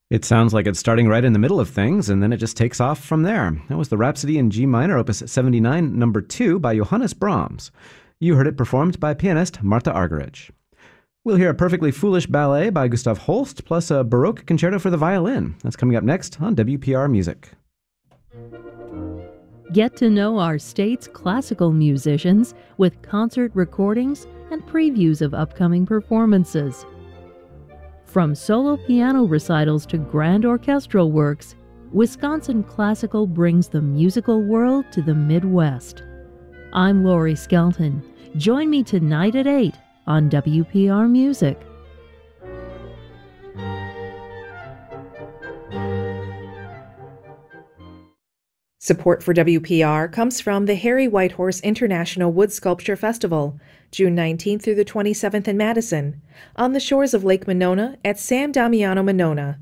It sounds like it's starting right in the middle of things, and then it just takes off from there. That was the Rhapsody in G minor, opus 79, number 2, by Johannes Brahms. You heard it performed by pianist Martha Argerich. We'll hear a perfectly foolish ballet by Gustav Holst, plus a Baroque concerto for the violin. That's coming up next on WPR Music. Get to know our state's classical musicians with concert recordings and previews of upcoming performances. From solo piano recitals to grand orchestral works, Wisconsin Classical brings the musical world to the Midwest. I'm Lori Skelton. Join me tonight at 8 on WPR Music. Support for WPR comes from the Harry Whitehorse International Wood Sculpture Festival, June 19th through the 27th in Madison, on the shores of Lake Monona at San Damiano Monona,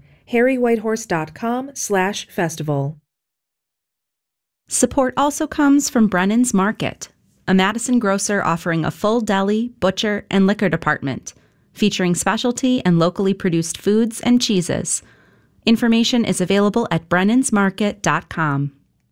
harrywhitehorse.com/festival. Support also comes from Brennan's Market, a Madison grocer offering a full deli, butcher, and liquor department, featuring specialty and locally produced foods and cheeses. Information is available at brennansmarket.com.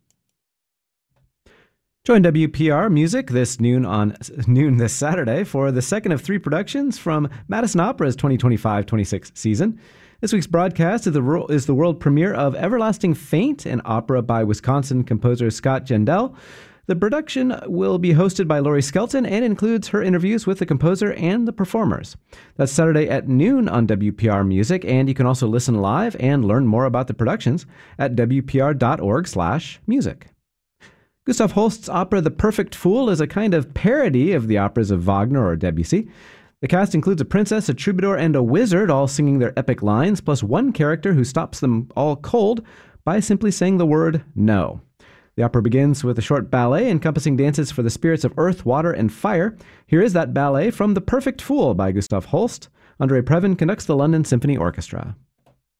Join WPR Music this noon this Saturday for the second of 3 productions from Madison Opera's 2025-26 season. This week's broadcast is the world premiere of Everlasting Faint, an opera by Wisconsin composer Scott Jandel. The production will be hosted by Lori Skelton and includes her interviews with the composer and the performers. That's Saturday at noon on WPR Music, and you can also listen live and learn more about the productions at wpr.org/music. Gustav Holst's opera The Perfect Fool is a kind of parody of the operas of Wagner or Debussy. The cast includes a princess, a troubadour, and a wizard, all singing their epic lines, plus one character who stops them all cold by simply saying the word no. The opera begins with a short ballet encompassing dances for the spirits of earth, water, and fire. Here is that ballet from The Perfect Fool by Gustav Holst. Andrei Previn conducts the London Symphony Orchestra.